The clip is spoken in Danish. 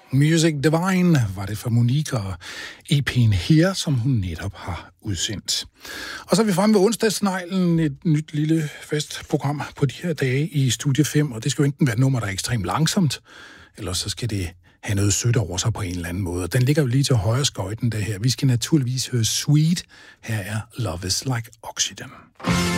Music Divine var det for Monique og EP'en her, som hun netop har udsendt. Og så er vi fremme ved onsdagsneglen, et nyt lille festprogram på de her dage i Studie 5, og det skal jo enten være et nummer, der er ekstremt langsomt, eller så skal det have noget sødt over sig på en eller anden måde. Den ligger jo lige til højre skøjten, det her. Vi skal naturligvis høre Sweet. Her er Love is Like Oxygen.